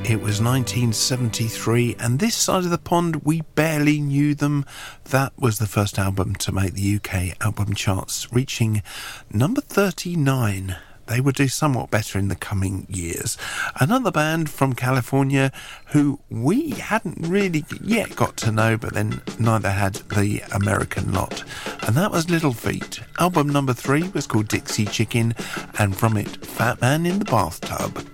It was 1973, and this side of the pond, we barely knew them. That was the first album to make the UK album charts, reaching number 39. They would do somewhat better in the coming years. Another band from California who we hadn't really yet got to know, but then neither had the American lot. And that was Little Feat. Album number 3 was called Dixie Chicken, and from it, Fat Man in the Bathtub.